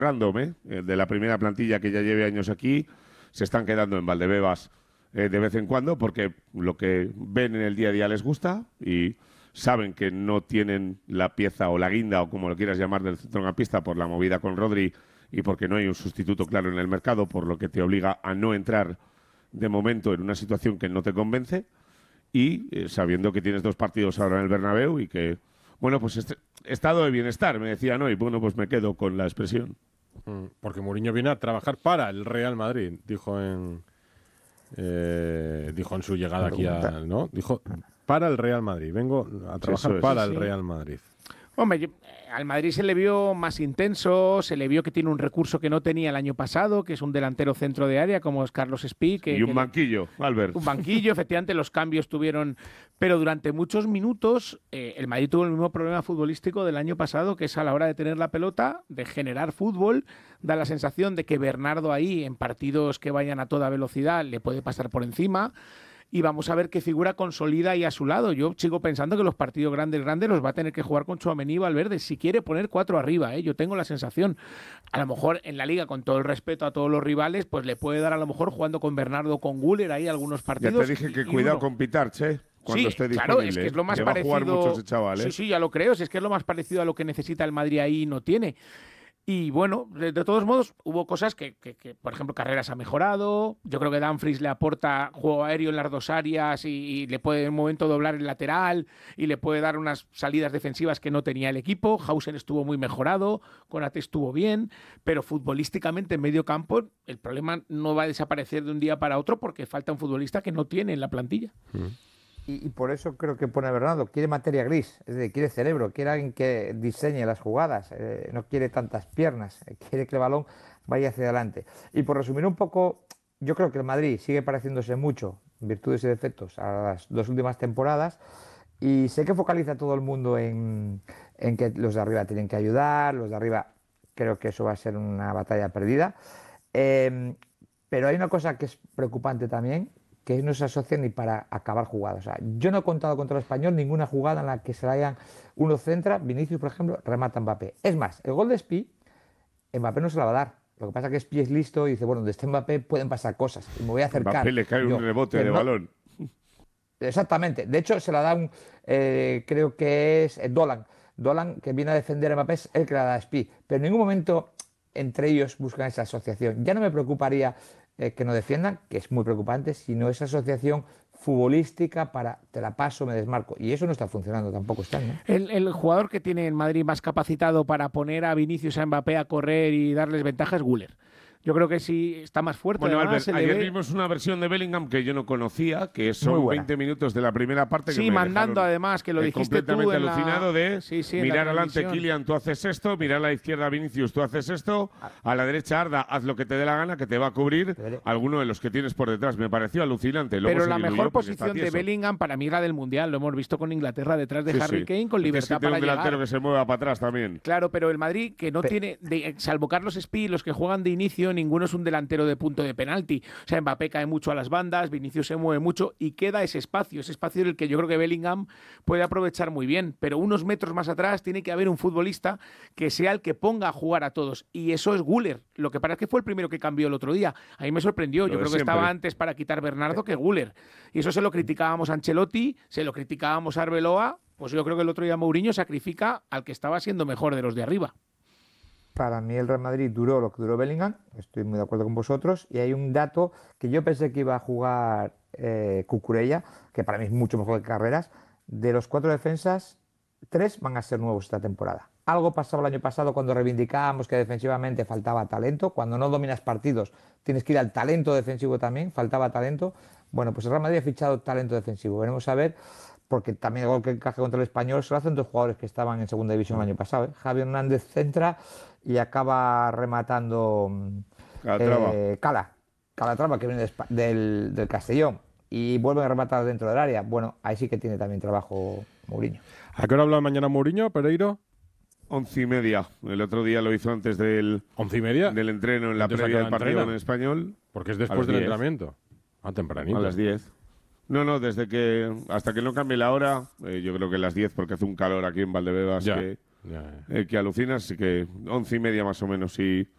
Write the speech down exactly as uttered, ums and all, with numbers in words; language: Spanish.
random, ¿eh? De la primera plantilla que ya lleve años aquí, se están quedando en Valdebebas eh, de vez en cuando porque lo que ven en el día a día les gusta y saben que no tienen la pieza o la guinda o como lo quieras llamar del centrocampista por la movida con Rodri y porque no hay un sustituto claro en el mercado, por lo que te obliga a no entrar de momento en una situación que no te convence y eh, sabiendo que tienes dos partidos ahora en el Bernabéu y que, bueno, pues este estado de bienestar, me decían hoy, bueno, pues me quedo con la expresión. Porque Mourinho viene a trabajar para el Real Madrid, dijo en eh, dijo en su llegada aquí a, ¿no? Dijo para el Real Madrid, vengo a trabajar es, para sí. el Real Madrid. Hombre, yo, al Madrid se le vio más intenso, se le vio que tiene un recurso que no tenía el año pasado, que es un delantero centro de área como es Carlos Espí. Que, y un que banquillo, le, Albert. Un banquillo, efectivamente, los cambios tuvieron... Pero durante muchos minutos eh, el Madrid tuvo el mismo problema futbolístico del año pasado, que es a la hora de tener la pelota, de generar fútbol, da la sensación de que Bernardo ahí, en partidos que vayan a toda velocidad, le puede pasar por encima. Y vamos a ver qué figura consolida ahí a su lado. Yo sigo pensando que los partidos grandes, grandes los va a tener que jugar con Tchouaméni y Valverde. Si quiere poner cuatro arriba, ¿eh? Yo tengo la sensación. A lo mejor en la Liga, con todo el respeto a todos los rivales, pues le puede dar a lo mejor jugando con Bernardo, con Güler ahí algunos partidos. Ya te dije que cuidado uno. con Pitarch, cuando sí, esté disponible. Claro, es que es lo más que parecido. Va a jugar mucho ese chaval, ¿eh? Sí, sí, ya lo creo. Si es que es lo más parecido a lo que necesita el Madrid ahí y no tiene. Y bueno, de, de todos modos, hubo cosas que, que, que, por ejemplo, Carreras ha mejorado. Yo creo que Dumfries le aporta juego aéreo en las dos áreas y, y le puede en un momento doblar el lateral y le puede dar unas salidas defensivas que no tenía el equipo. Hausen estuvo muy mejorado, Konate estuvo bien, pero futbolísticamente en medio campo el problema no va a desaparecer de un día para otro porque falta un futbolista que no tiene en la plantilla. Mm. Y, y por eso creo que pone a Bernardo, quiere materia gris, es decir, quiere cerebro, quiere alguien que diseñe las jugadas, eh, no quiere tantas piernas, eh, quiere que el balón vaya hacia adelante. Y por resumir un poco, yo creo que el Madrid sigue pareciéndose mucho, virtudes y defectos, a las dos últimas temporadas, y sé que focaliza todo el mundo en, en que los de arriba tienen que ayudar, los de arriba creo que eso va a ser una batalla perdida, eh, pero hay una cosa que es preocupante también, que no se asocian ni para acabar jugadas. O sea, yo no he contado contra el Español ninguna jugada en la que se la hayan uno centra, Vinicius, por ejemplo, remata a Mbappé. Es más, el gol de Espí, Mbappé no se la va a dar. Lo que pasa es que Espí es listo y dice, bueno, donde esté Mbappé pueden pasar cosas y me voy a acercar. Mbappé le cae yo, un rebote de no... balón. Exactamente. De hecho, se la da un, eh, creo que es Dolan. Dolan, que viene a defender a Mbappé, es el que la da a Espí. Pero en ningún momento entre ellos buscan esa asociación. Ya no me preocuparía eh, que no defiendan, que es muy preocupante, sino esa asociación futbolística para te la paso, me desmarco. Y eso no está funcionando tampoco este año. El, el jugador que tiene en Madrid más capacitado para poner a Vinicius, a Mbappé a correr y darles ventaja es Güler. Yo creo que sí está más fuerte. Bueno, además, Albert, ayer ve... vimos una versión de Bellingham que yo no conocía, que son veinte minutos de la primera parte. Sí, que me mandando además, que lo dijiste tú completamente en la... alucinado de sí, sí, mirar adelante, Kylian, tú haces esto, mirar a la izquierda, Vinicius, tú haces esto, a la derecha, Arda, haz lo que te dé la gana, que te va a cubrir alguno de los que tienes por detrás. Me pareció alucinante. Luego Pero la mejor posición de Bellingham para mí era del Mundial, lo hemos visto con Inglaterra detrás de sí, Harry sí. Kane, con libertad para un llegar. Un delantero que se mueva para atrás también. Claro, pero el Madrid, que no Pe tiene, de, salvo Carlos Espí, los que juegan de inicio, ninguno es un delantero de punto de penalti. O sea, Mbappé cae mucho a las bandas, Vinicius se mueve mucho y queda ese espacio, ese espacio en el que yo creo que Bellingham puede aprovechar muy bien, pero unos metros más atrás tiene que haber un futbolista que sea el que ponga a jugar a todos, y eso es Güler. Lo que pasa es que fue el primero que cambió el otro día. A mí me sorprendió, yo creo que estaba antes para quitar Bernardo que Güler. Y eso se lo criticábamos a Ancelotti, se lo criticábamos a Arbeloa, pues yo creo que el otro día Mourinho sacrifica al que estaba siendo mejor de los de arriba. Para mí el Real Madrid duró lo que duró Bellingham, estoy muy de acuerdo con vosotros, y hay un dato que yo pensé que iba a jugar eh, Cucurella, que para mí es mucho mejor que Carreras. De los cuatro defensas, tres van a ser nuevos esta temporada. Algo pasaba el año pasado cuando reivindicábamos que defensivamente faltaba talento, cuando no dominas partidos tienes que ir al talento defensivo también, faltaba talento. Bueno, pues el Real Madrid ha fichado talento defensivo, veremos a ver, porque también el gol que encaja contra el Español se lo hacen dos jugadores que estaban en segunda división el año pasado, ¿eh? Javi Hernández centra y acaba rematando Calatrava. eh, Cala, Calatrava, que viene de, del, del Castellón, y vuelven a rematar dentro del área. Bueno, ahí sí que tiene también trabajo Mourinho. ¿A qué hora habla mañana Mourinho, Pereiro? Once y media. El otro día lo hizo antes del... ¿Once y media? Del entreno en la Entonces, previa del partido entrena? en español. Porque es después del entrenamiento. Ah, tempranito. A las diez. No, no, desde que... Hasta que no cambie la hora, eh, yo creo que las diez, porque hace un calor aquí en Valdebebas ya, que, ya, ya. Eh, que alucinas, así que once y media más o menos. Y